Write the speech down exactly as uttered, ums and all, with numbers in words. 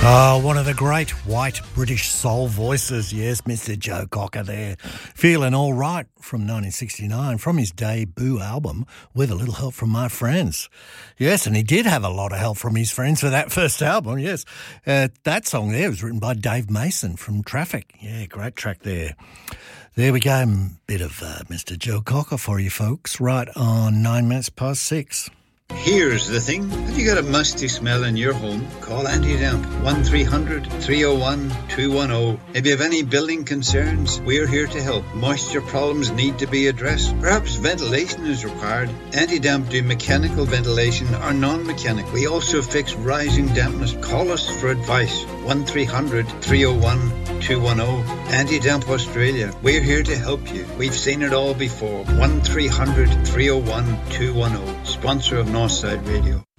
Oh, one of the great white British soul voices, yes, Mister Joe Cocker there. Feeling All Right from nineteen sixty-nine, from his debut album, With a Little Help from My Friends. Yes, and he did have a lot of help from his friends for that first album, yes. Uh, that song there was written by Dave Mason from Traffic. Yeah, great track there. There we go, a bit of uh, Mister Joe Cocker for you folks, right on nine minutes past six. Here's the thing. Have you got a musty smell in your home? Call Anti-Damp. one three hundred, three oh one, two one oh. If you have any building concerns, we're here to help. Moisture problems need to be addressed. Perhaps ventilation is required. Anti-Damp do mechanical ventilation or non-mechanical. We also fix rising dampness. Call us for advice. one three hundred, three oh one, two one oh. Anti-Damp Australia. We're here to help you. We've seen it all before. one three hundred, three oh one, two one oh. Sponsor of Northside Radio.